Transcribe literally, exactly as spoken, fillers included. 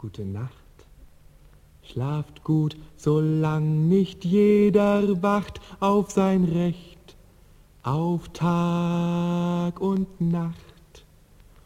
Gute Nacht. Schlaft gut, solang nicht jeder wacht auf sein Recht, auf Tag und Nacht.